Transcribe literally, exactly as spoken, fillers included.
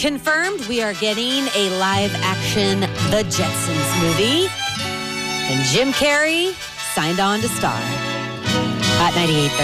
Confirmed, we are getting a live-action The Jetsons movie. And Jim Carrey signed on to star. Hot ninety-eight.